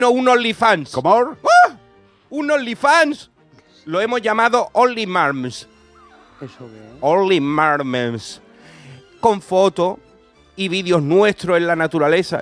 No, un OnlyFans. ¿Cómo? ¡Ah! Un OnlyFans. Lo hemos llamado Only Marms. ¿Eso qué es? Only Marms. Con fotos y vídeos nuestros en la naturaleza.